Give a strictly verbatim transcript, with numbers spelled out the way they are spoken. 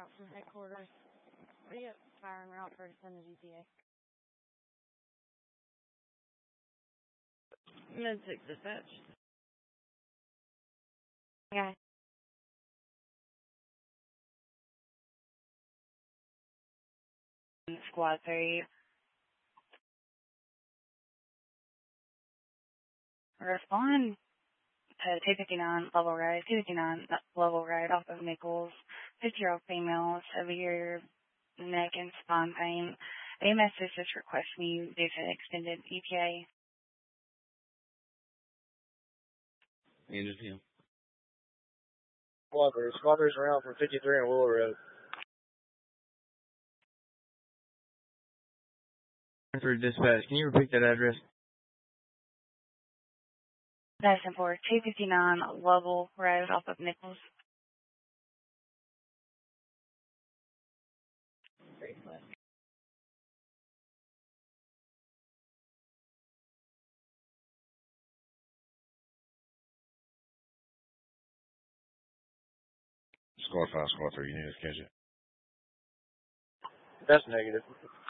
route from headquarters. What do you fire en route for in the G T A? Mid six dispatch. Okay. Squad three. Respond to two fifty-nine level ride, two fifty-nine level ride off of Nichols. fifty-year-old female, severe neck and spine pain. A M S is just requesting you due to extended E T A. Angel Hill. Walker, Squawkers around from fifty-three on Willow Road. For dispatch, can you repeat that address? That's for two fifty-nine Level Road off of Nichols. Squad five, Squad three, you need to catch it. That's negative.